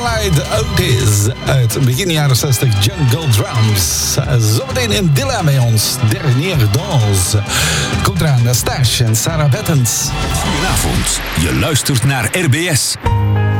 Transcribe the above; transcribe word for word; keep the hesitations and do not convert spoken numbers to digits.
Clyde Otis uit begin jaren zestig, Jungle Drums. Zometeen in Dilla bij ons, Dernier Danse. Komt eraan, Stash en Sarah Bettens. Goedenavond, je luistert naar R B S.